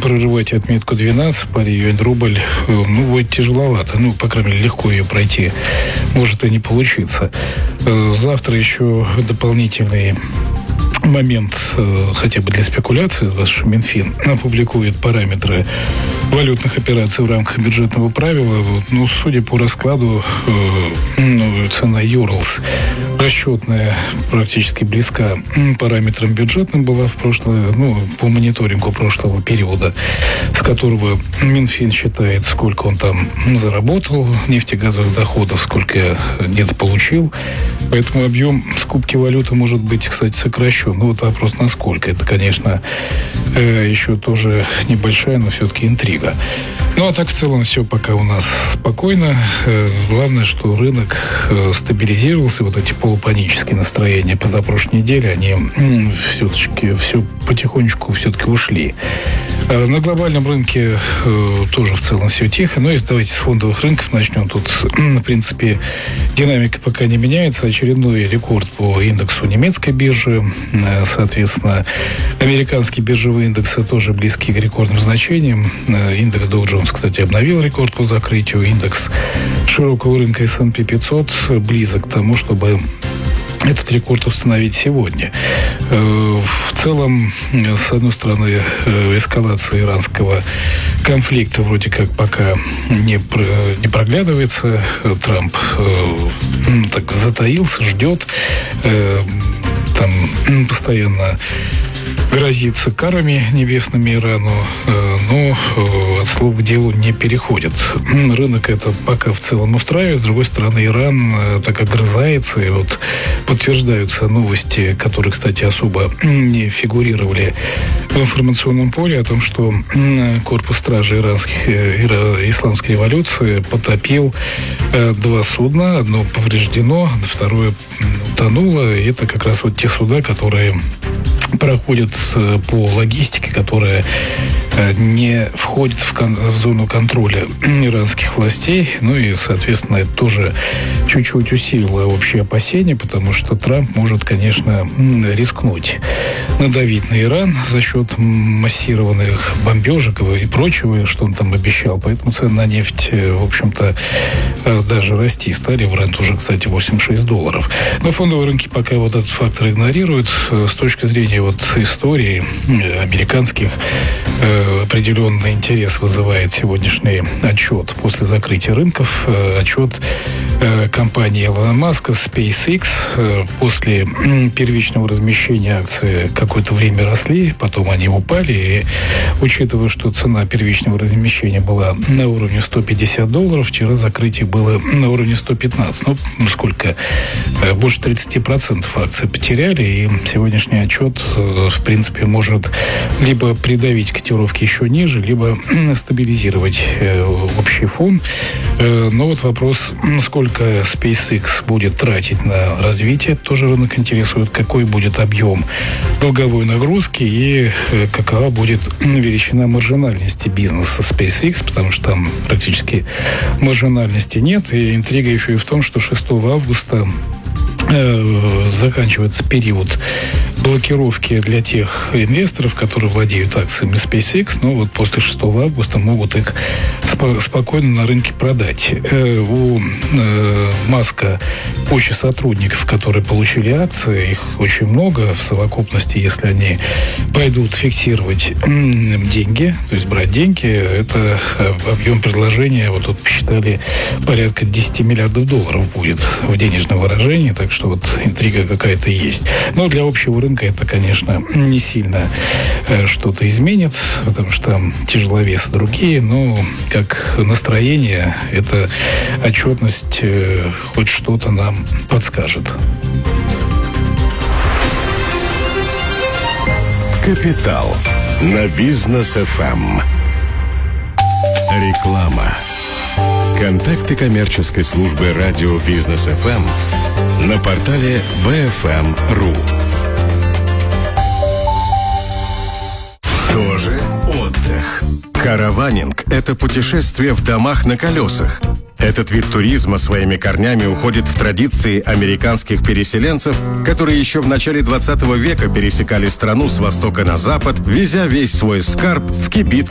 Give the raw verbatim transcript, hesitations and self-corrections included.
прорывать отметку двенадцать, паре юань-рубль, ну, будет тяжеловато. Ну, по крайней мере, легко ее пройти может и не получиться. Завтра еще дополнительный момент, хотя бы для спекуляции, ваш Минфин опубликует параметры валютных операций в рамках бюджетного правила. Вот, ну, судя по раскладу, ну, цена Юрлс расчетная практически близка параметрам бюджетным была в прошлое, ну, по мониторингу прошлого периода, с которого Минфин считает, сколько он там заработал нефтегазовых доходов, сколько недополучил. Поэтому объем скупки валюты может быть, кстати, сокращен. Ну, вот вопрос, насколько. Это, конечно, э, еще тоже небольшая, но все-таки интрига. Ну, а так, в целом, все пока у нас спокойно. Э, главное, что рынок э, стабилизировался. Вот эти полупанические настроения позапрошлой неделе, они э, все-таки все потихонечку все-таки ушли. Э, на глобальном рынке э, тоже в целом все тихо. Но если давайте с фондовых рынков начнем. Тут, э, в принципе, динамика пока не меняется. Очередной рекорд по индексу немецкой биржи. Э, соответственно, американские биржевые индексы тоже близки к рекордным значениям. Э, индекс Dow Jones, кстати, обновил рекорд по закрытию. Индекс широкого рынка эс энд пи пятьсот близок к тому, чтобы этот рекорд установить сегодня. В целом, с одной стороны, эскалация иранского конфликта вроде как пока не, не проглядывается. Трамп так затаился, ждет. Там постоянно грозится карами небесными Ирану, но от слов к делу не переходит. Рынок это пока в целом устраивает. С другой стороны, Иран так огрызается. И вот подтверждаются новости, которые, кстати, особо не фигурировали в информационном поле, о том, что корпус стражи иранских, исламской революции потопил два судна. Одно повреждено, второе утонуло. И это как раз вот те суда, которые проходят по логистике, которая не входит в, кон- в зону контроля иранских властей. Ну и, соответственно, это тоже чуть-чуть усилило общее опасение, потому что Трамп может, конечно, рискнуть надавить на Иран за счет массированных бомбежек и прочего, что он там обещал. Поэтому цены на нефть, в общем-то, даже расти стали. В рент уже, кстати, восемьдесят шесть долларов. Но фондовые рынки пока вот этот фактор игнорируют. С точки зрения вот истории американских, определенный интерес вызывает сегодняшний отчет после закрытия рынков. Отчет компании Илона Маска SpaceX. После первичного размещения акции какое-то время росли, потом они упали. И, учитывая, что цена первичного размещения была на уровне сто пятьдесят долларов, вчера закрытие было на уровне сто пятнадцать. Ну, сколько? Больше тридцать процентов акций потеряли. И сегодняшний отчет, в принципе, может либо придавить котировки еще ниже, либо стабилизировать э, общий фон. Э, но вот вопрос, сколько SpaceX будет тратить на развитие, тоже рынок интересует, какой будет объем долговой нагрузки и э, какова будет величина маржинальности бизнеса SpaceX, потому что там практически маржинальности нет. И интрига еще и в том, что шестого августа заканчивается период блокировки для тех инвесторов, которые владеют акциями SpaceX. Ну, вот после шестого августа могут их спо- спокойно на рынке продать. Э, у э, Маска куча сотрудников, которые получили акции, их очень много. В совокупности, если они пойдут фиксировать э, деньги, то есть брать деньги, это объем предложения, вот тут посчитали, порядка десять миллиардов долларов будет в денежном выражении, так что вот интрига какая-то есть. Но для общего рынка это, конечно, не сильно э, что-то изменит, потому что там тяжеловесы другие, но как настроение, эта отчетность э, хоть что-то нам подскажет. Капитал на Бизнес эф эм. Реклама. Контакты коммерческой службы радио Бизнес эф эм на портале би эф эм точка ру. Тоже отдых. Караванинг – это путешествие в домах на колесах. Этот вид туризма своими корнями уходит в традиции американских переселенцев, которые еще в начале двадцатого века пересекали страну с востока на запад, везя весь свой скарб в кибитке